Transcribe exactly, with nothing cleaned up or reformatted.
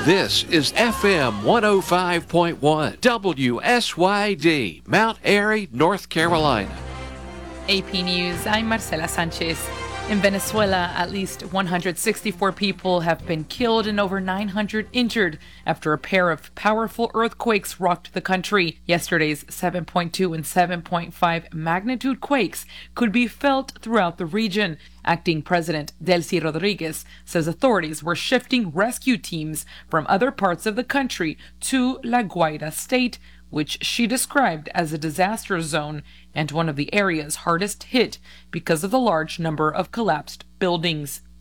This is F M one oh five point one W S Y D, Mount Airy, North Carolina. A P News, I'm Marcela Sanchez. In Venezuela, at least one hundred sixty-four people have been killed and over nine hundred injured after a pair of powerful earthquakes rocked the country. Yesterday's seven point two and seven point five magnitude quakes could be felt throughout the region. Acting President Delcy Rodriguez says authorities were shifting rescue teams from other parts of the country to La Guaira state, which she described as a disaster zone and one of the areas hardest hit because of the large number of collapsed buildings.